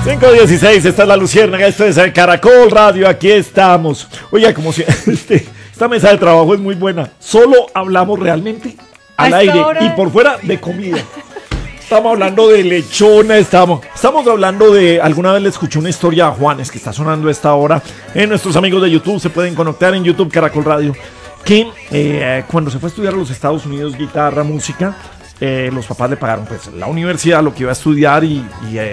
5:16, esta es La Luciérnaga, esto es Caracol Radio, aquí estamos. Oiga, como si esta mesa de trabajo es muy buena. Solo hablamos realmente al aire y por fuera de comida. Estamos hablando de lechona, estamos hablando de... Alguna vez le escuché una historia a Juanes que está sonando a esta hora. Nuestros amigos de YouTube se pueden conectar en YouTube Caracol Radio. Que cuando se fue a estudiar a los Estados Unidos guitarra, música, los papás le pagaron pues la universidad, lo que iba a estudiar y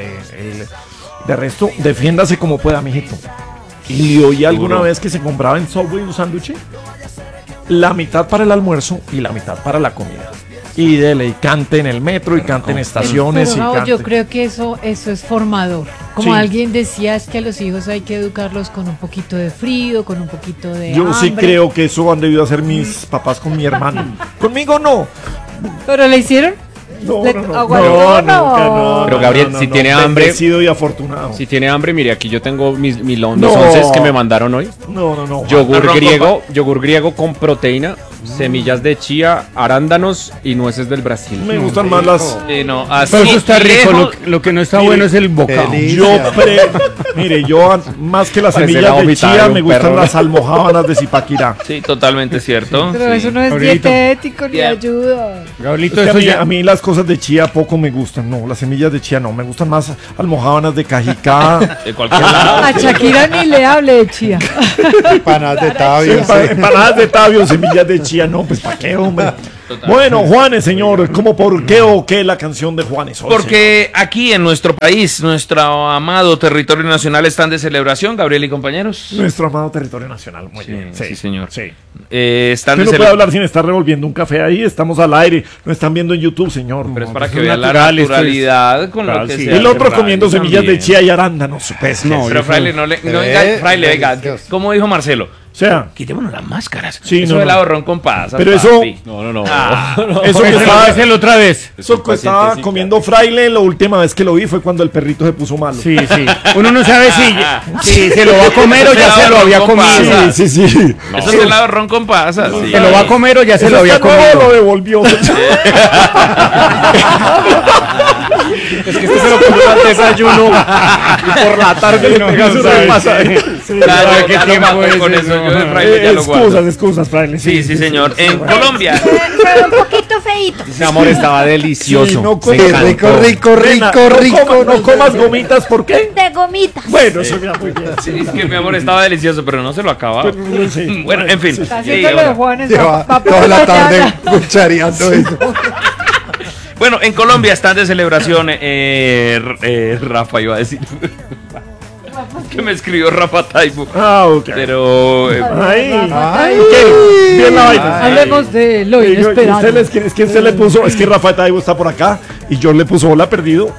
de resto, defiéndase como pueda, mijito. Y oí alguna vez que se compraba en Subway un sándwich, la mitad para el almuerzo y la mitad para la comida. Y dele, y cante en el metro, y cante en estaciones. Pero, y cante. yo creo que eso es formador. Como Sí. alguien decía, es que a los hijos hay que educarlos con un poquito de frío, con un poquito de Yo sí hambre. creo que eso han debido hacer mis papás con mi hermano. Conmigo no. ¿Pero le hicieron? No. Aguantó, no. Pero Gabriel, si tiene hambre- Bendecido y afortunado. Si tiene hambre, mire, aquí yo tengo los No. onces que me mandaron hoy. No. Yogur griego con proteína, semillas de chía, arándanos y nueces del Brasil. Me gustan más las... No, así Pero eso está rico, lejos. lo que no está Mire, bueno es el bocado. Mire, yo más que las Parece semillas la de vomitada chía de un me gustan perro. las almojábanas de Zipaquirá. Sí, totalmente cierto. Pero sí. eso no es Gabrielito. dietético ni Bien. ayuda. Gabrielito, Es que eso a, mí, ya... a mí las cosas de chía poco me gustan, no, las semillas de chía no, me gustan más almojábanas de cajicá, De cualquier lado. A Shakira ni le hable de chía. Empanadas de tabio. empanadas de tabio, semillas de chía, no, pues ¿para qué, hombre? Total. Bueno, Juanes, señor, ¿cómo por qué o qué la canción de Juanes hoy, Porque aquí en nuestro país, nuestro amado territorio nacional están de celebración, Gabriel y compañeros. señor? Nuestro amado territorio nacional, muy Sí, bien. sí, señor. Sí. Están Usted de no puede celebración. hablar sin estar revolviendo un café ahí, estamos al aire, no están viendo en YouTube, señor. Pero es para eso que es vean la natural, esto es- naturalidad con lo Claro, que sí. se Y el hace. otro comiendo semillas de también. chía y arándanos, pues, No, Pero yo Fraile, soy- no venga, Fraile, venga, delicioso. ¿cómo dijo Marcelo? o sea, Quitémonos las máscaras. Sí, Eso no, del no. ahorrón con pasas. Pero eso- papi. No. Ah, eso que estaba... Ofrécelo otra vez. Eso que estaba comiendo Fraile, la última vez que lo vi fue cuando el perrito se puso malo. Sí. Uno no sabe si se lo va a comer o ya se lo había Con comido. pasas. Sí. Eso es el ahorrón con pasas. sí. ¿Se lo va a comer o ya se Eso lo había está nuevo, comido? lo devolvió. Es que este se lo comió al desayuno y por la tarde le no, pega no su sabe, repasa. sí. Claro, ¿Qué ya lo tiempo mato es con eso? eso. Yo de Fraile ya lo guardo. excusas, Fraile. Sí, señor. En Colombia. Fue un poquito feíto. Ese amor estaba delicioso. Sí, no Me comas- encantó. Nena, no comas gomitas, ¿por qué? De gomitas. Bueno, eso me muy bien. Sí, es que mi amor estaba delicioso, pero no se lo acababa. Sí. Bueno, en fin. Está Sí, haciendo lo de ahora. Juanes. Lleva va por toda la tarde mañana. cuchareando eso. Bueno, en Colombia están de celebración. Rafa iba a decir. Que me escribió Rafa Taibo. Ah, ok. Pero. Ay, ¿qué? Bien la vaina. Hablemos de lo Es inesperado. que usted le puso, es que Rafa Taibo está por acá y yo le puso hola perdido.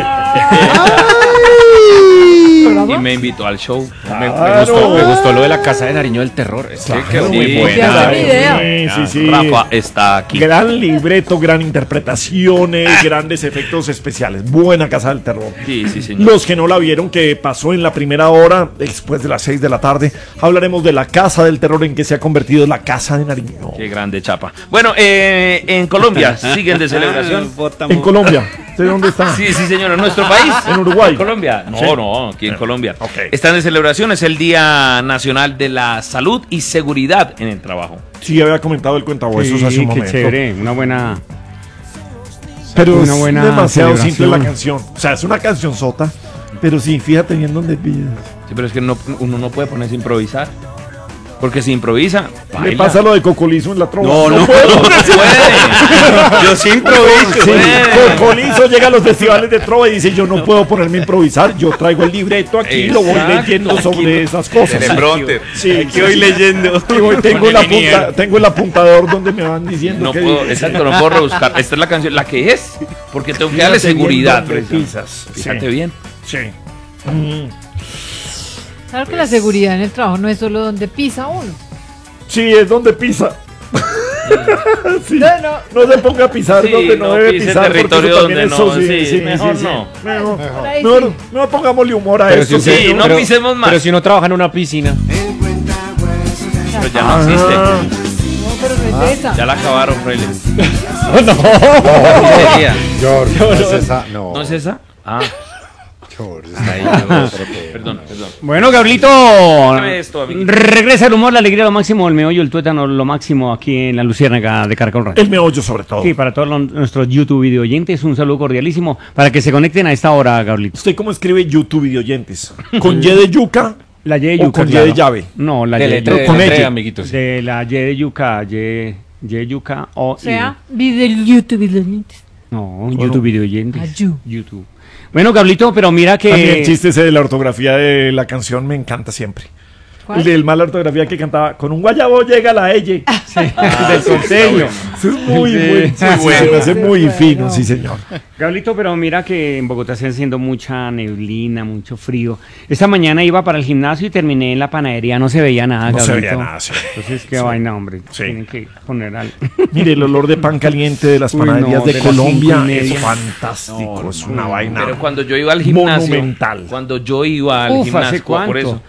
Y me invitó al show. Me gustó lo de la Casa de Nariño del Terror. Es que quedó muy Sí, buena. ya tengo idea. Sí. Rafa está aquí. Gran libreto, gran interpretaciones, grandes efectos especiales. Buena Casa del Terror. Sí, señor. Los que no la vieron, que pasó en la primera hora, después de las 6 de la tarde, hablaremos de la Casa del Terror en que se ha convertido la Casa de Nariño. Qué grande chapa. Bueno, en Colombia siguen de celebración. En Colombia. ¿De dónde está? Sí, señor, en nuestro país. En Uruguay. ¿En Colombia? No, Sí. no, aquí en Colombia. Ok. Están de celebración, es el Día Nacional de la Salud y Seguridad en el Trabajo. Sí, había comentado el cuentahuesos hace un qué momento. chévere, una buena... Pero Una es buena demasiado simple celebración. la canción. O sea, es una canción sota. Pero sí, fíjate bien dónde pillas. Sí, pero es que uno no puede ponerse a improvisar. Porque si improvisa, Le baila. pasa lo de Cocolizo en la trova. No puede no ponerse- puede. Yo sí improviso. Sí, puede. Cocolizo llega a los festivales de trova y dice: yo no puedo ponerme a improvisar, yo traigo el libreto aquí y lo voy Exacto. leyendo sobre esas cosas. Teleprompter. Sí, Aquí voy leyendo. Tengo el apuntador donde me van diciendo No que puedo, exacto, no puedo rebuscar. Esta es la canción, la que es. Porque tengo que darle Fíjate bien seguridad. dónde precisamente. pisas. Fíjate Sí. bien. Sí. Claro que la seguridad en el trabajo no es solo donde pisa uno. Sí, es donde pisa. Sí. No. No se ponga a pisar Sí, donde no, no debe pise pisar. porque territorio eso también donde es no, sí, sí, mejor no. Por ahí Mejor, sí. mejor pongámosle humor a Pero esto. si usted- Sí, no pero- pisemos más. Pero si uno trabaja en una piscina. Pero ya no existe. No, pero no es esa. Ya la acabaron, Fraile. George, no es esa. No. ¿No es esa? Ah. Perdón. Bueno, Gabrielito, Dame esto, amiguito. regresa el humor, la alegría, lo máximo, el meollo, el tuétano, lo máximo aquí en la Luciérnaga de Caracol Radio. El meollo sobre todo. Sí, para todos nuestros YouTube video oyentes, un saludo cordialísimo para que se conecten a esta hora, Gabrielito. ¿Usted cómo escribe YouTube videoyentes? ¿Con Y de yuca? La Y de ¿O yuca, con Y de llave? No, la Y de Deletreo, yuca. con deletreo, ella. amiguitos. De la Y de yuca, Y de yuca o O sea, video YouTube, video. No, YouTube video oyentes. Ayú. YouTube. Bueno, Gabrielito, pero mira que... A mí el chiste ese de la ortografía de la canción me encanta siempre. ¿Cuál? El del mala ortografía que cantaba, con un guayabo llega la Elle. del costeño. Eso es muy, Sí, muy, sí, muy bueno. Se me hace muy bueno. fino, sí señor. Gabrielito, pero mira que en Bogotá está haciendo mucha neblina, mucho frío. Esta mañana iba para el gimnasio y terminé en la panadería, no se veía nada, No se Gabrielito. veía nada, sí. Entonces, qué vaina, hombre. Sí. Tienen que poner algo. Mire, el olor de pan caliente de las Uy, panaderías no, de de las Colombia 5:30. es fantástico, es una vaina. Pero cuando yo iba al gimnasio, Monumental. cuando yo iba al Uf, gimnasio, ¿hace cuánto? por eso.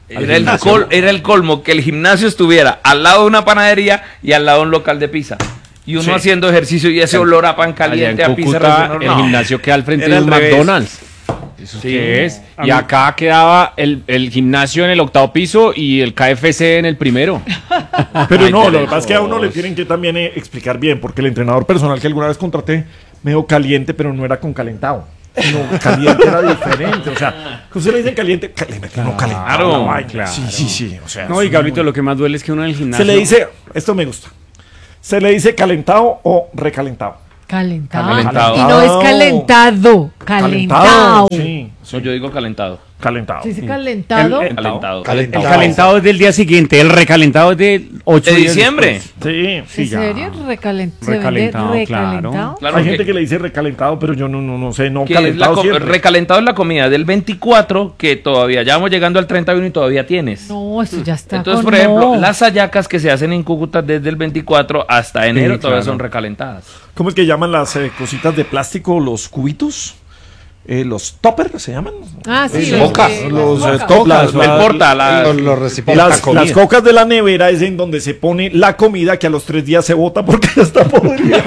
Era el colmo que el gimnasio estuviera al lado de una panadería y al lado de un local de pizza. Y uno Sí. haciendo ejercicio y ese olor a pan Allá caliente, en a pizza. Cúcuta, recién el horneado. gimnasio queda al frente Era de un al revés. McDonald's. ¿Eso Sí. qué es? Y acá quedaba el gimnasio en el 8º piso y el KFC en el primero. Pero Ay, no, lo Dios. que pasa es que a uno le tienen que también explicar bien, porque el entrenador personal que alguna vez contraté me dijo caliente, pero no era con calentado. No, caliente era diferente. O sea, que usted le dice caliente, no calentado. Claro, la vaina. claro. Sí. O sea, No, y es Gabrielito, muy- lo que más duele es que uno en el gimnasio... Se le dice, esto me gusta. Se le dice calentado o recalentado. Calentado. Calentado. Y no es calentado. Calentado. Sí, No, yo digo calentado. calentado. Se dice calentado. El- Calentado. El calentado es del día siguiente, el recalentado es de 8 ¿De días diciembre? después. Sí. Sí, ¿En ya. serio? ¿Se vende Recalentado, recalentado? Claro Hay que- gente que le dice recalentado, pero yo no sé, no que es la calentado siempre. recalentado es la comida del 24 que todavía ya vamos llegando al 31 y todavía tienes. No, eso ya está. Entonces, con por ejemplo, no. las hallacas que se hacen en Cúcuta desde el 24 hasta enero Sí, todavía claro. son recalentadas. ¿Cómo es que llaman las cositas de plástico, los cubitos? Los toppers se llaman. Ah, sí. Los bocas, los bocas. cocas, No importa, Los recipientes. las cocas de la nevera es en donde se pone la comida que a los 3 días se bota porque ya está podrida.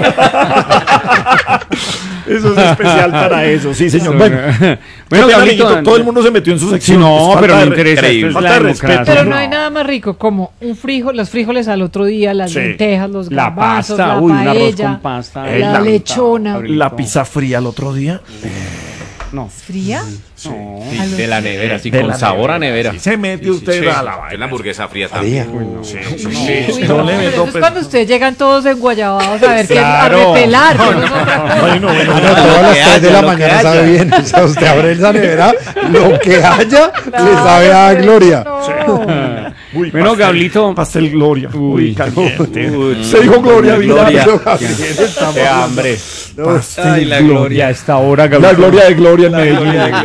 Eso es especial para eso, sí, señor. Bueno, Bueno, bueno Gabrielito, todo el mundo se metió en su Sí, sección. no, Es pero falta me de- interesa. increíble. Esto es la Falta de respeto. democracia. Pero no No. hay nada más rico como un frijol, los frijoles al otro día, las Sí. lentejas, los La garbanzos, pasta, la uy, un arroz paella, con pasta. la La- lechona. La pizza fría el otro día. No. ¿Fría? No. Sí, de la nevera, así De con la sabor a nevera. Sí, se mete usted a la Es vaina. la hamburguesa fría también. Sí, Uy, no no, le pero meto, eso es pues. cuando ustedes llegan todos enguayabados a ver que a Claro. repelar, que eso es otra cosa. Bueno, bueno, Ah, no, bueno. todas las que 3 de haya, la lo mañana que sabe haya. bien. O sea, usted abre esa nevera, lo que haya, le sabe a gloria. No. Uy, Bueno, pastel, Gablito. Pastel Gloria. Uy, Uy. caliente. Se dijo Gloria Vidal. De hambre. Pastel Ay, la Gloria. gloria. Ya a esta hora, La Gabrielito. gloria de Gloria en Medellín.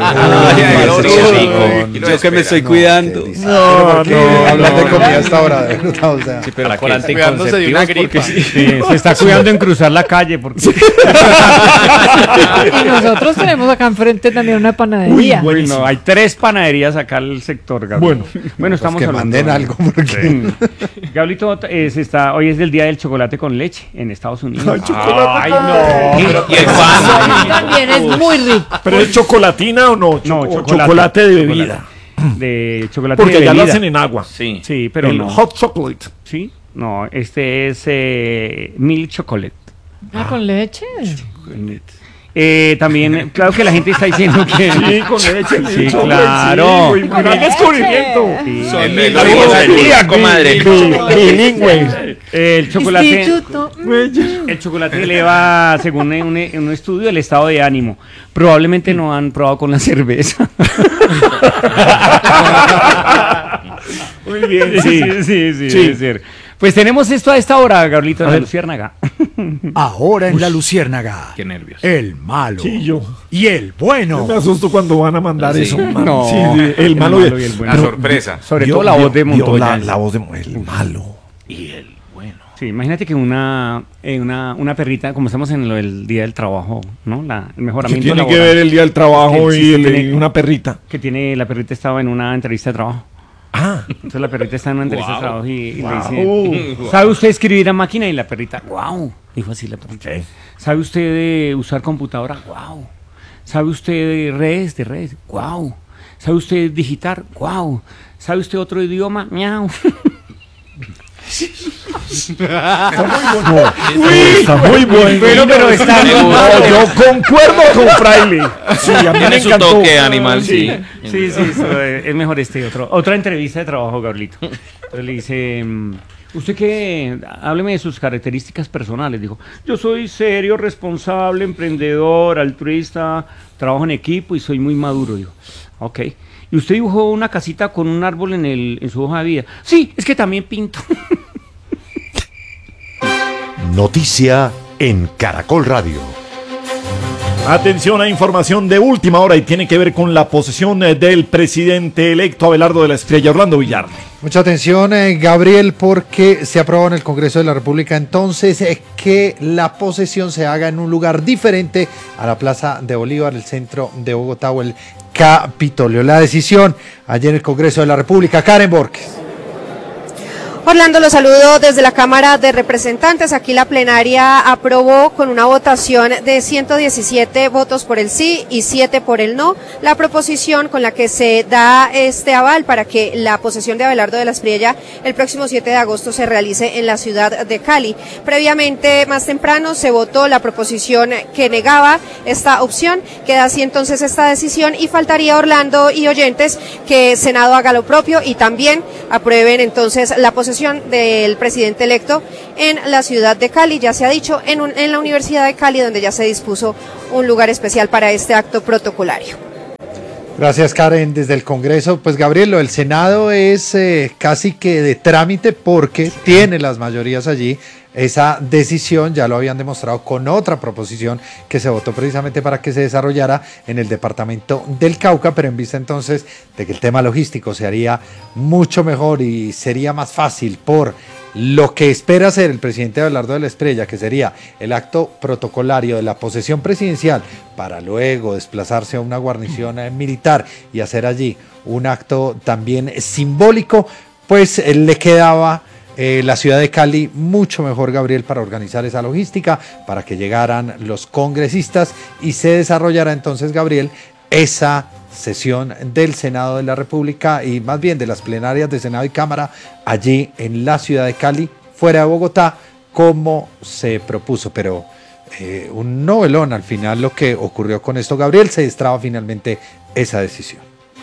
Yo que me estoy cuidando. No, no, Hablar de no. comida hasta ahora, de verdad, o sea. Sí, pero por Cuidándose de una anticonceptivos, porque gripa. sí. Sí, se está cuidando en cruzar la calle porque Y nosotros tenemos acá enfrente también una panadería. Uy, buenísimo. bueno, hay 3 panaderías acá al sector, Gabriel. Bueno, estamos que hablando. manden algo, porque Gablito, hoy es el día del chocolate con leche en Estados Unidos. Ay, chocolate Ay, con no. Y el pan. También es muy rico. ¿Pero es chocolatina o no? No, O chocolate. chocolate de bebida. De chocolate Porque de ya lo bebida. hacen en agua. Sí. Sí, pero el no. hot chocolate. Sí, no, este es milk chocolate. Ah, con leche. También, claro que la gente está diciendo que... Sí, con leche. Sí, chocolate, claro. Sí, muy gran descubrimiento. Sí. La vida del día, comadre. Bilingüe. El chocolate, Instituto. el chocolate eleva, según un estudio, el estado de ánimo. Probablemente no han probado con la cerveza. Muy bien, Sí, sí. sí, sí, Sí. debe ser. Pues tenemos esto a esta hora, Gabrielito, en la Luciérnaga. Ahora en la Luciérnaga. Qué nervios. El malo. Sí, yo. Y el bueno. Me asusto cuando van a mandar Sí. eso. mano. No, Sí, sí, el malo y el bueno. La sorpresa. Sobre todo la voz de Montoya. La voz de el malo. Y el bueno. Sí, imagínate que una perrita, como estamos en el Día del Trabajo, ¿no? El ¿Qué mejoramiento tiene que laboral ver el día del trabajo Sí, y tiene- una perrita? que tiene, la perrita estaba en una entrevista de trabajo. Ah, Entonces la perrita está en una entrevista de trabajo y le Wow. dice, ¿sabe usted escribir a máquina? Y la perrita, wow, dijo así la perrita. ok. ¿Sabe usted usar computadora? Wow. ¿Sabe usted de redes? ¡Guau! ¿Sabe usted digitar? ¡Guau! ¿Sabe usted otro idioma? ¡Miau! Está muy bueno. Pero está yo concuerdo con Fraile. Sí, a mí me Tiene su encantó. toque animal, sí. Sí, es mejor otra entrevista de trabajo, Gabrielito. Entonces le dice, ¿usted qué? Hábleme de sus características personales. Dijo, yo soy serio, responsable, emprendedor, altruista, trabajo en equipo y soy muy maduro. Dijo, ok. ¿Y usted dibujó una casita con un árbol en su hoja de vida? Sí, es que también pinto. Noticia en Caracol Radio. Atención a información de última hora y tiene que ver con la posesión del presidente electo Abelardo de la Espriella, Orlando Villar. Mucha atención, Gabriel, porque se aprobó en el Congreso de la República entonces que la posesión se haga en un lugar diferente a la Plaza de Bolívar, el centro de Bogotá o el Capitolio. La decisión ayer en el Congreso de la República. Karen Borges. Orlando, los saludo desde la Cámara de Representantes. Aquí la plenaria aprobó con una votación de 117 votos por el sí y 7 por el no la proposición con la que se da este aval para que la posesión de Abelardo de la Espriella el próximo 7 de agosto se realice en la ciudad de Cali. Previamente, más temprano, se votó la proposición que negaba esta opción. Queda así entonces esta decisión y faltaría, Orlando y oyentes, que el Senado haga lo propio y también aprueben entonces la posesión del presidente electo en la ciudad de Cali. Ya se ha dicho en la Universidad de Cali, donde ya se dispuso un lugar especial para este acto protocolario. Gracias, Karen. Desde el Congreso, pues Gabriel, lo del Senado es casi que de trámite porque tiene las mayorías allí. Esa decisión ya lo habían demostrado con otra proposición que se votó precisamente para que se desarrollara en el departamento del Cauca, pero en vista entonces de que el tema logístico se haría mucho mejor y sería más fácil por lo que espera hacer el presidente Abelardo de la Espriella, que sería el acto protocolario de la posesión presidencial para luego desplazarse a una guarnición militar y hacer allí un acto también simbólico, pues le quedaba la ciudad de Cali mucho mejor, Gabriel, para organizar esa logística, para que llegaran los congresistas y se desarrollara entonces, Gabriel, esa sesión del Senado de la República y más bien de las plenarias de Senado y Cámara allí en la ciudad de Cali, fuera de Bogotá, como se propuso. Pero un novelón al final lo que ocurrió con esto, Gabriel. Se destraba finalmente esa decisión.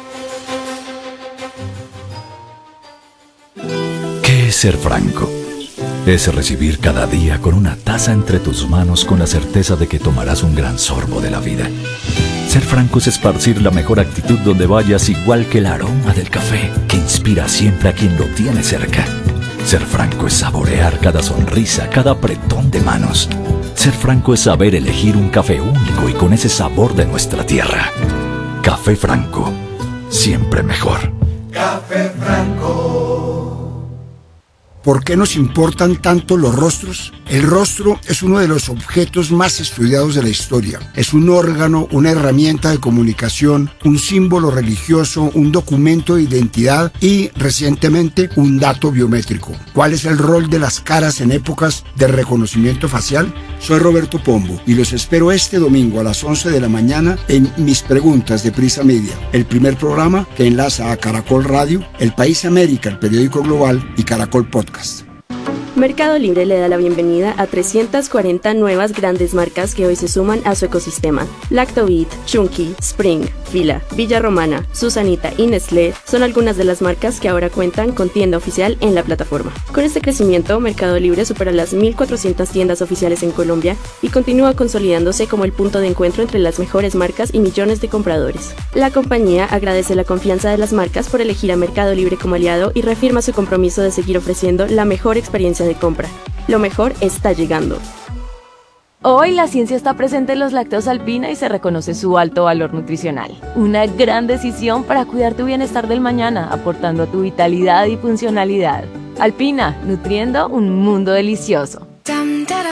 ¿Qué es ser franco? Es recibir cada día con una taza entre tus manos con la certeza de que tomarás un gran sorbo de la vida. Ser franco es esparcir la mejor actitud donde vayas, igual que el aroma del café que inspira siempre a quien lo tiene cerca. Ser franco es saborear cada sonrisa, cada apretón de manos. Ser franco es saber elegir un café único y con ese sabor de nuestra tierra. Café Franco, siempre mejor. Café Franco. ¿Por qué nos importan tanto los rostros? El rostro es uno de los objetos más estudiados de la historia. Es un órgano, una herramienta de comunicación, un símbolo religioso, un documento de identidad y, recientemente, un dato biométrico. ¿Cuál es el rol de las caras en épocas de reconocimiento facial? Soy Roberto Pombo y los espero este domingo a las 11 de la mañana en Mis Preguntas de Prisa Media, el primer programa que enlaza a Caracol Radio, El País América, el periódico global, y Caracol Podcast. Mercado Libre le da la bienvenida a 340 nuevas grandes marcas que hoy se suman a su ecosistema. Lactobit, Chunky, Spring, Fila, Villa Romana, Susanita y Nestlé son algunas de las marcas que ahora cuentan con tienda oficial en la plataforma. Con este crecimiento, Mercado Libre supera las 1.400 tiendas oficiales en Colombia y continúa consolidándose como el punto de encuentro entre las mejores marcas y millones de compradores. La compañía agradece la confianza de las marcas por elegir a Mercado Libre como aliado y reafirma su compromiso de seguir ofreciendo la mejor experiencia de compra. Lo mejor está llegando. Hoy la ciencia está presente en los lácteos Alpina y se reconoce su alto valor nutricional. Una gran decisión para cuidar tu bienestar del mañana, aportando a tu vitalidad y funcionalidad. Alpina, nutriendo un mundo delicioso.